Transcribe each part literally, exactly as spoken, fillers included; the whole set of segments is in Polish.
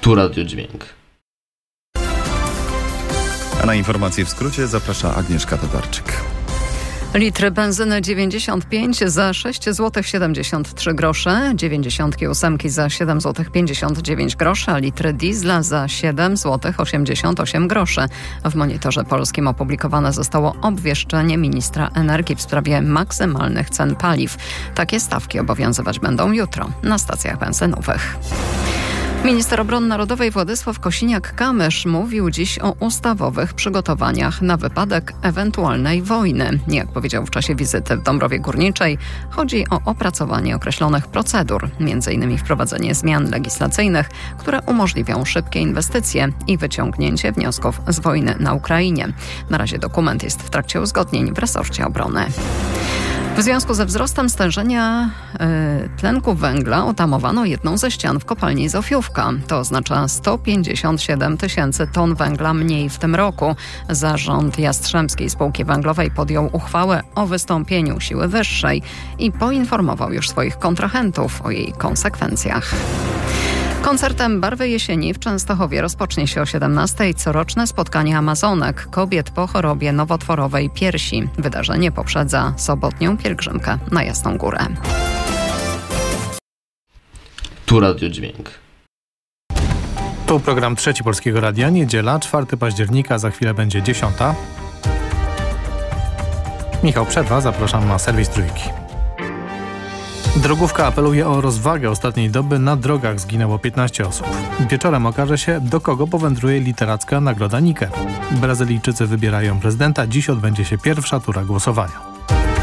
Tu Radio Dźwięk. A na informacje w skrócie zaprasza Agnieszka Tatarczyk. Litr benzyny dziewięćdziesiąt pięć za sześć złotych siedemdziesiąt trzy grosze, dziewięćdziesiąt osiem za siedem złotych pięćdziesiąt dziewięć groszy, a litr diesla za siedem złotych osiemdziesiąt osiem groszy. W Monitorze Polskim opublikowane zostało obwieszczenie ministra energii w sprawie maksymalnych cen paliw. Takie stawki obowiązywać będą jutro na stacjach benzynowych. Minister Obrony Narodowej Władysław Kosiniak-Kamysz mówił dziś o ustawowych przygotowaniach na wypadek ewentualnej wojny. Jak powiedział w czasie wizyty w Dąbrowie Górniczej, chodzi o opracowanie określonych procedur, między innymi wprowadzenie zmian legislacyjnych, które umożliwią szybkie inwestycje i wyciągnięcie wniosków z wojny na Ukrainie. Na razie dokument jest w trakcie uzgodnień w resorcie obrony. W związku ze wzrostem stężenia y, tlenku węgla otamowano jedną ze ścian w kopalni Zofiówka. To oznacza sto pięćdziesiąt siedem tysięcy ton węgla mniej w tym roku. Zarząd Jastrzębskiej Spółki Węglowej podjął uchwałę o wystąpieniu siły wyższej i poinformował już swoich kontrahentów o jej konsekwencjach. Koncertem Barwy Jesieni w Częstochowie rozpocznie się o siedemnastej coroczne spotkanie Amazonek, kobiet po chorobie nowotworowej piersi. Wydarzenie poprzedza sobotnią pielgrzymkę na Jasną Górę. Tu Radio Dźwięk. Tu program Trzeci Polskiego Radia, niedziela, czwartego października, za chwilę będzie dziesiąta. Michał Przerwa, zapraszam na serwis Trójki. Drogówka apeluje o rozwagę. Ostatniej doby na drogach zginęło piętnaście osób. Wieczorem okaże się, do kogo powędruje literacka nagroda Nike. Brazylijczycy wybierają prezydenta. Dziś odbędzie się pierwsza tura głosowania.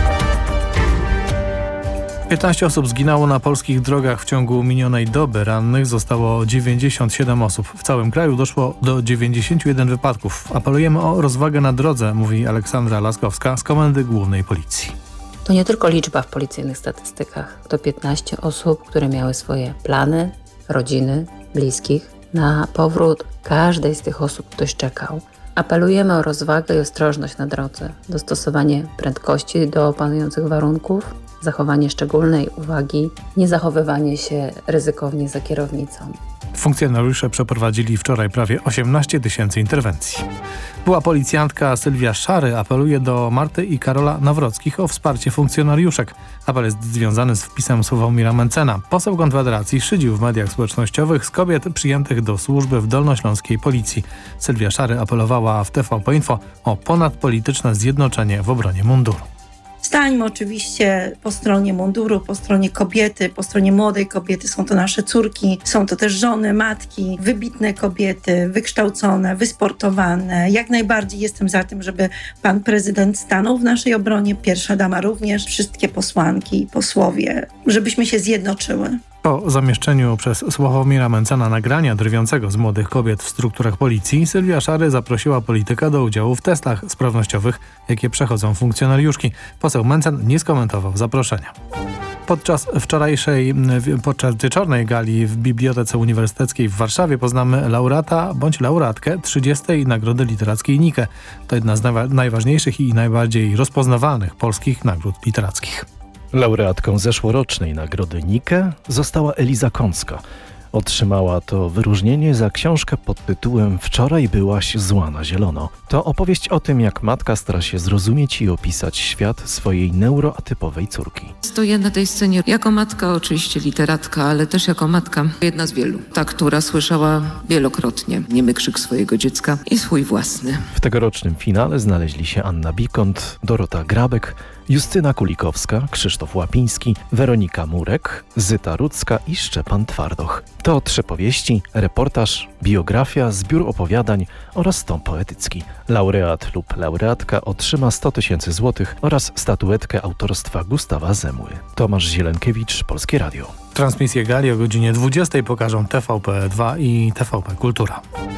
piętnaście osób zginęło na polskich drogach w ciągu minionej doby. Rannych zostało dziewięćdziesiąt siedem osób. W całym kraju doszło do dziewięćdziesięciu jeden wypadków. Apelujemy o rozwagę na drodze, mówi Aleksandra Laskowska z Komendy Głównej Policji. To nie tylko liczba w policyjnych statystykach. To piętnaście osób, które miały swoje plany, rodziny, bliskich. Na powrót każdej z tych osób ktoś czekał. Apelujemy o rozwagę i ostrożność na drodze, dostosowanie prędkości do panujących warunków, zachowanie szczególnej uwagi, niezachowywanie się ryzykownie za kierownicą. Funkcjonariusze przeprowadzili wczoraj prawie osiemnaście tysięcy interwencji. Była policjantka Sylwia Szary apeluje do Marty i Karola Nawrockich o wsparcie funkcjonariuszek. Apel jest związany z wpisem Sławomira Mencena. Poseł Konfederacji szydził w mediach społecznościowych z kobiet przyjętych do służby w dolnośląskiej policji. Sylwia Szary apelowała w T V P Info o ponadpolityczne zjednoczenie w obronie munduru. Stańmy oczywiście po stronie munduru, po stronie kobiety, po stronie młodej kobiety. Są to nasze córki, są to też żony, matki, wybitne kobiety, wykształcone, wysportowane. Jak najbardziej jestem za tym, żeby pan prezydent stanął w naszej obronie, pierwsza dama również, wszystkie posłanki i posłowie, żebyśmy się zjednoczyły. Po zamieszczeniu przez Sławomira Mencena nagrania drwiącego z młodych kobiet w strukturach policji, Sylwia Szary zaprosiła polityka do udziału w testach sprawnościowych, jakie przechodzą funkcjonariuszki. Poseł Mencen nie skomentował zaproszenia. Podczas wczorajszej, podczas wieczornej gali w Bibliotece Uniwersyteckiej w Warszawie poznamy laureata bądź laureatkę trzydziestej Nagrody Literackiej Nike. To jedna z najwa- najważniejszych i najbardziej rozpoznawalnych polskich nagród literackich. Laureatką zeszłorocznej Nagrody Nike została Eliza Kącka. Otrzymała to wyróżnienie za książkę pod tytułem „Wczoraj byłaś zła na zielono”. To opowieść o tym, jak matka stara się zrozumieć i opisać świat swojej neuroatypowej córki. Stoję na tej scenie jako matka, oczywiście literatka, ale też jako matka, jedna z wielu. Ta, która słyszała wielokrotnie niemy krzyk swojego dziecka i swój własny. W tegorocznym finale znaleźli się Anna Bikont, Dorota Grabek, Justyna Kulikowska, Krzysztof Łapiński, Weronika Murek, Zyta Rudzka i Szczepan Twardoch. To trzy powieści, reportaż, biografia, zbiór opowiadań oraz tom poetycki. Laureat lub laureatka otrzyma sto tysięcy złotych oraz statuetkę autorstwa Gustawa Zemły. Tomasz Zielenkiewicz, Polskie Radio. Transmisję gali o godzinie dwudziestej pokażą T V P dwa i T V P Kultura.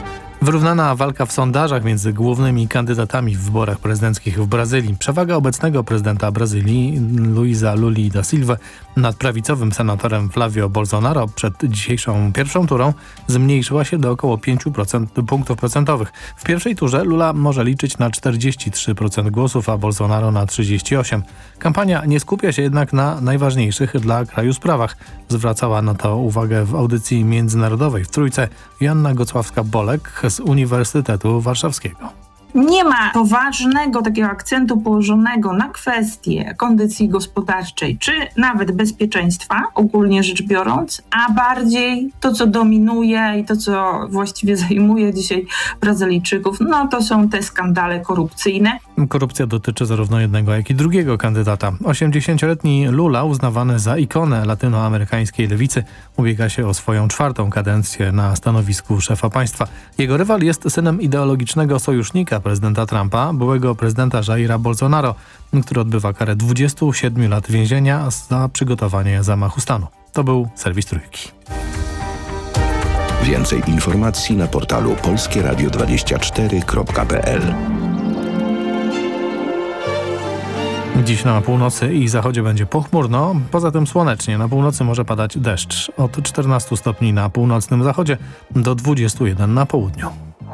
Wyrównana walka w sondażach między głównymi kandydatami w wyborach prezydenckich w Brazylii. Przewaga obecnego prezydenta Brazylii, Luiza Luli da Silva, nad prawicowym senatorem Flavio Bolsonaro przed dzisiejszą pierwszą turą zmniejszyła się do około pięć procent punktów procentowych. W pierwszej turze Lula może liczyć na czterdzieści trzy procent głosów, a Bolsonaro na trzydzieści osiem procent. Kampania nie skupia się jednak na najważniejszych dla kraju sprawach. Zwracała na to uwagę w audycji międzynarodowej w Trójce Joanna Gocławska-Bolek z Uniwersytetu Warszawskiego. Nie ma poważnego takiego akcentu położonego na kwestię kondycji gospodarczej, czy nawet bezpieczeństwa, ogólnie rzecz biorąc, a bardziej to, co dominuje i to, co właściwie zajmuje dzisiaj Brazylijczyków, no to są te skandale korupcyjne. Korupcja dotyczy zarówno jednego, jak i drugiego kandydata. osiemdziesięcioletni Lula, uznawany za ikonę latynoamerykańskiej lewicy, ubiega się o swoją czwartą kadencję na stanowisku szefa państwa. Jego rywal jest synem ideologicznego sojusznika prezydenta Trumpa, byłego prezydenta Jaira Bolsonaro, który odbywa karę dwudziestu siedmiu lat więzienia za przygotowanie zamachu stanu. To był serwis Trójki. Więcej informacji na portalu polskie radio dwadzieścia cztery kropka p l. Dziś na północy i zachodzie będzie pochmurno, poza tym słonecznie. Na północy może padać deszcz. Od czternastu stopni na północnym zachodzie do dwudziestu jeden na południu.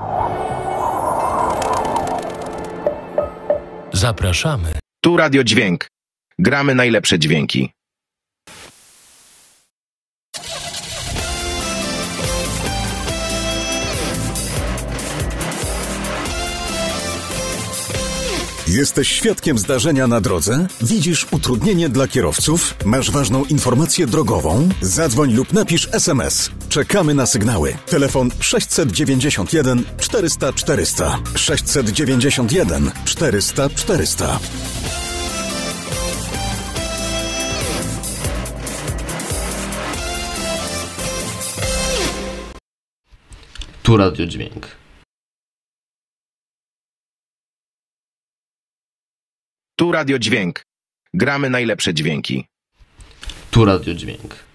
Zapraszamy. Tu Radio Dźwięk. Gramy najlepsze dźwięki. Jesteś świadkiem zdarzenia na drodze? Widzisz utrudnienie dla kierowców? Masz ważną informację drogową? Zadzwoń lub napisz es em es. Czekamy na sygnały. Telefon sześćset dziewięćdziesiąt jeden czterysta czterysta. sześćset dziewięćdziesiąt jeden czterysta czterysta. Tu Radio Dźwięk. Tu Radio Dźwięk. Gramy najlepsze dźwięki. Tu Radio Dźwięk.